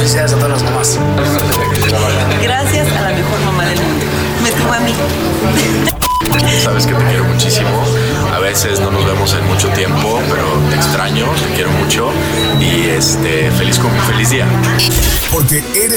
felicidades a todas las mamás. Gracias a la mejor mamá del mundo. Me tuvo a mí. Sabes que te quiero muchísimo. A veces no nos vemos en mucho tiempo, pero te extraño, te quiero mucho y feliz día. Porque eres